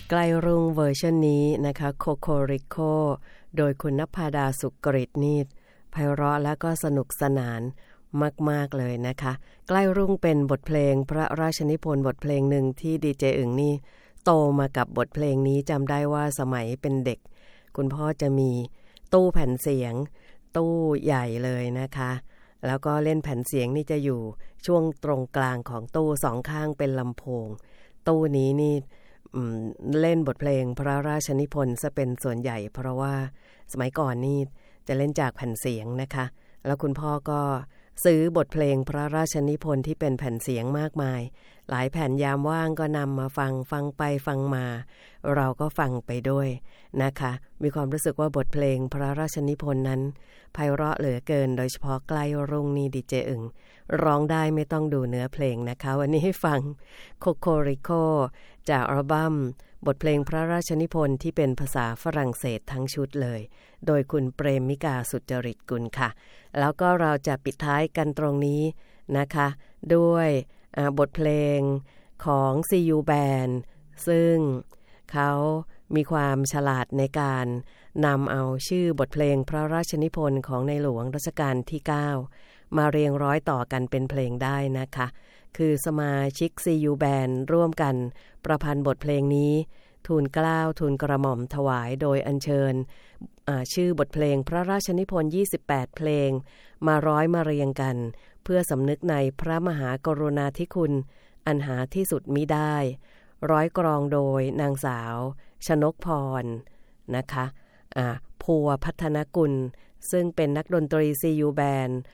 ใกล้รุ่งเวอร์ชันนี้นะคะโคโคริโคโดยคุณณภาดาสุกฤตนี่ไพเราะและก็สนุกสนานมากๆเลยนะคะใกล้รุ่งเป็นบทเพลงพระราชนิพนธ์บทเพลงหนึ่งที่ดีเจอึ่งนี่โตมากับบทเพลงนี้จำได้ว่าสมัยเป็นเด็กคุณพ่อจะมีตู้แผ่นเสียงตู้ใหญ่เลยนะคะแล้วก็เล่นแผ่นเสียงนี่จะอยู่ช่วงตรงกลางของตู้สองข้างเป็นลำโพงตู้นี้นี่เล่นบทเพลงพระราชนิพนธ์ซะเป็นส่วนใหญ่เพราะว่าสมัยก่อนนี่จะเล่นจากแผ่นเสียงนะคะแล้วคุณพ่อก็ซื้อบทเพลงพระราชนิพนธ์ที่เป็นแผ่นเสียงมากมายหลายแผ่นยามว่างก็นำมาฟังไปฟังมาเราก็ฟังไปด้วยนะคะมีความรู้สึกว่าบทเพลงพระราชนิพนธ์นั้นไพเราะเหลือเกินโดยเฉพาะใกล้รุ่งนี่ดีเจอึ่งร้องได้ไม่ต้องดูเนื้อเพลงนะคะวันนี้ให้ฟังโคโคริโคจากอัลบั้มบทเพลงพระราชนิพนธ์ที่เป็นภาษาฝรั่งเศสทั้งชุดเลยโดยคุณเปรมมิกาสุจริตกุลค่ะแล้วก็เราจะปิดท้ายกันตรงนี้นะคะด้วยบทเพลงของ CU Band ซึ่งเขามีความฉลาดในการนำเอาชื่อบทเพลงพระราชนิพนธ์ของในหลวงรัชกาลที่9มาเรียงร้อยต่อกันเป็นเพลงได้นะคะคือสมาชิก CU Band ร่วมกันประพันธ์บทเพลงนี้ทูลเกล้าทูลกระหม่อมถวายโดยอัญเชิญชื่อบทเพลงพระราชนิพนธ์28เพลงมาร้อยมาเรียงกันเพื่อสำนึกในพระมหากรุณาธิคุณอันหาที่สุดมิได้ร้อยกรองโดยนางสาวชนกพรนะคะภัวพัฒนกุลซึ่งเป็นนักดนตรี CU Band